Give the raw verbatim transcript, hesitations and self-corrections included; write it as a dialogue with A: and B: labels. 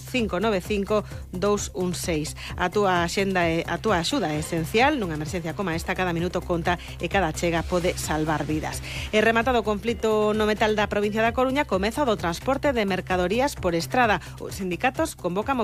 A: cinco nove cinco dous un seis. A túa axenda e a túa axuda é esencial nunha emerxencia como esta. Cada minuto conta e cada chega pode salvar vidas. E rematado o conflito no metal da provincia da Coruña, comeza o do transporte de mercadorías por estrada. Os sindicatos convocan